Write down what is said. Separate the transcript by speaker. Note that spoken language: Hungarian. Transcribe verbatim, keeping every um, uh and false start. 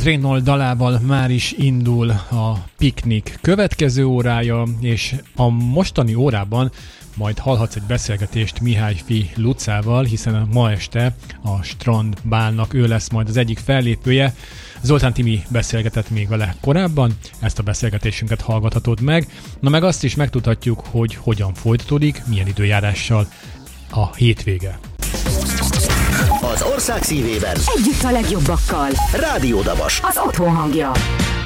Speaker 1: Renault dalával már is indul a piknik következő órája, és a mostani órában majd hallhatsz egy beszélgetést Mihályfi Lucával, hiszen ma este a Strand Bálnak ő lesz majd az egyik fellépője. Zoltán Timi beszélgetett még vele korábban, ezt a beszélgetésünket hallgathatod meg. Na meg azt is megtudhatjuk, hogy hogyan folytatódik, milyen időjárással a hétvége.
Speaker 2: Az ország szívében
Speaker 3: együtt a legjobbakkal.
Speaker 2: Rádió Dabas,
Speaker 3: az otthon hangja.